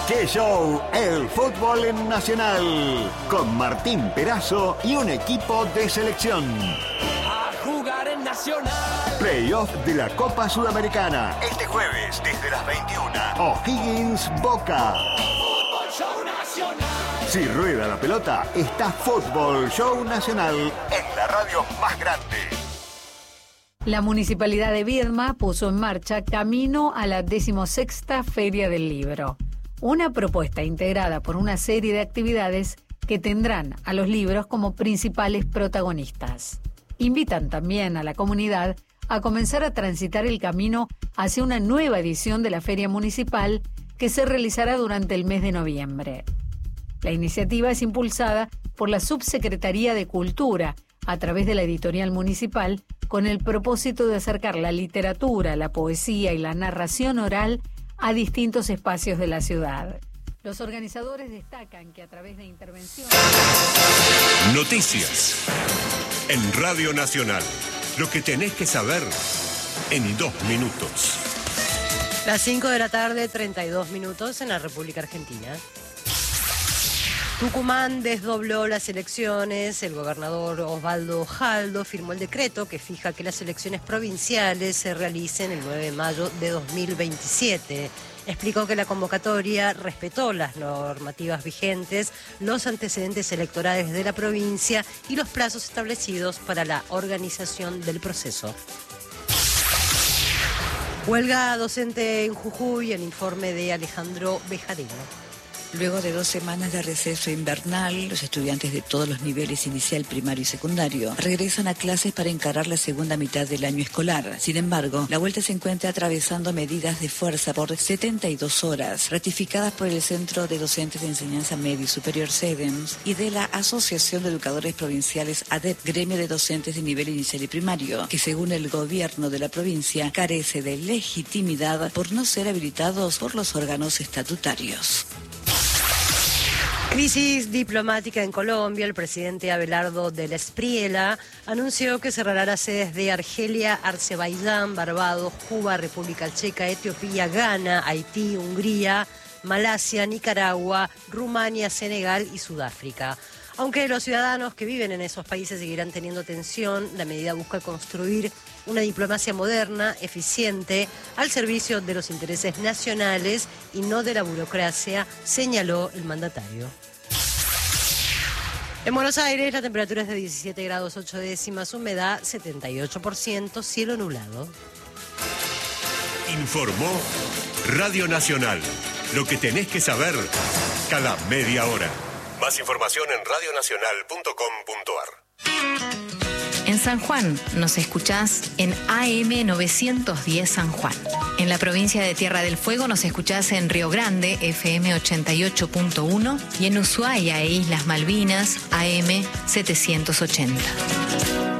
¡Qué show! El fútbol en Nacional. Con Martín Perazo y un equipo de selección. A jugar en Nacional. Playoff de la Copa Sudamericana. Este jueves, desde las 21. O'Higgins Boca. Fútbol Show Nacional. Si rueda la pelota, está Fútbol Show Nacional en la radio más grande. La Municipalidad de Viedma puso en marcha Camino a la 16ª Feria del Libro. Una propuesta integrada por una serie de actividades que tendrán a los libros como principales protagonistas. Invitan también a la comunidad a comenzar a transitar el camino hacia una nueva edición de la Feria Municipal que se realizará durante el mes de noviembre. La iniciativa es impulsada por la Subsecretaría de Cultura a través de la Editorial Municipal con el propósito de acercar la literatura, la poesía y la narración oral a distintos espacios de la ciudad. Los organizadores destacan que a través de intervenciones... Noticias en Radio Nacional. Lo que tenés que saber en 2 minutos. Las 5 de la tarde, 32 minutos en la República Argentina. Tucumán desdobló las elecciones. El gobernador Osvaldo Jaldo firmó el decreto que fija que las elecciones provinciales se realicen el 9 de mayo de 2027. Explicó que la convocatoria respetó las normativas vigentes, los antecedentes electorales de la provincia y los plazos establecidos para la organización del proceso. Huelga docente en Jujuy, el informe de Alejandro Bejadino. Luego de 2 semanas de receso invernal, los estudiantes de todos los niveles inicial, primario y secundario regresan a clases para encarar la segunda mitad del año escolar. Sin embargo, la vuelta se encuentra atravesando medidas de fuerza por 72 horas, ratificadas por el Centro de Docentes de Enseñanza Media y Superior CEDEMS y de la Asociación de Educadores Provinciales ADEP, gremio de docentes de nivel inicial y primario, que según el gobierno de la provincia carece de legitimidad por no ser habilitados por los órganos estatutarios. Crisis diplomática en Colombia. El presidente Abelardo del Espriella anunció que cerrará las sedes de Argelia, Azerbaiyán, Barbados, Cuba, República Checa, Etiopía, Ghana, Haití, Hungría, Malasia, Nicaragua, Rumania, Senegal y Sudáfrica. Aunque los ciudadanos que viven en esos países seguirán teniendo tensión, la medida busca construir una diplomacia moderna, eficiente, al servicio de los intereses nacionales y no de la burocracia, señaló el mandatario. En Buenos Aires la temperatura es de 17 grados 8 décimas, humedad 78%, cielo nublado. Informó Radio Nacional. Lo que tenés que saber cada media hora. Más información en radionacional.com.ar. En San Juan nos escuchás en AM 910 San Juan. En la provincia de Tierra del Fuego nos escuchás en Río Grande, FM 88.1, y en Ushuaia e Islas Malvinas, AM 780.